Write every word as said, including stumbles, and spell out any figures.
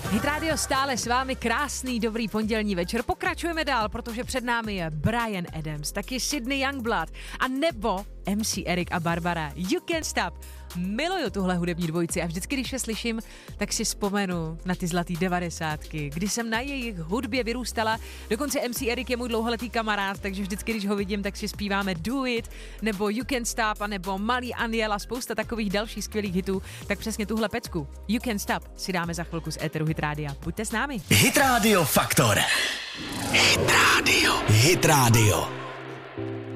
Hit Radio stále s vámi, krásný, dobrý pondělní večer. Pokračujeme dál, protože před námi je Bryan Adams, taky Sydney Youngblood a nebo em cé Erik a Barbara. You Can't Stop. Miluju tuhle hudební dvojici a vždycky, když je slyším, tak si vzpomenu na ty zlatý devadesátky, kdy jsem na jejich hudbě vyrůstala. Dokonce em cé Erik je můj dlouholetý kamarád, takže vždycky, když ho vidím, tak si zpíváme Do It, nebo You Can't Stop, a nebo Malý Aniel a spousta takových dalších skvělých hitů. Tak přesně tuhle pecku You Can't Stop si dáme za chvilku z éteru Hit Rádia. Buďte s námi. Hit Radio Faktor. Hit Radio. Hit Radio.